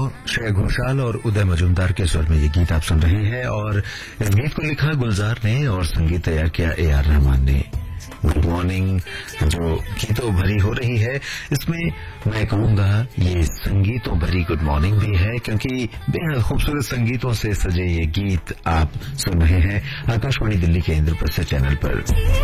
श्रेया घोषाल और उदय मजूमदार के स्वर में ये गीत आप सुन रहे हैं और इस गीत को लिखा गुलजार ने और संगीत तैयार किया AR रहमान ने। गुड मॉर्निंग जो गीतों भरी हो रही है, इसमें मैं कहूंगा ये संगीतों भरी गुड मॉर्निंग भी है, क्योंकि बेहद खूबसूरत संगीतों से सजे ये गीत आप सुन रहे हैं आकाशवाणी दिल्ली के इंद्रप्रस्थ चैनल पर।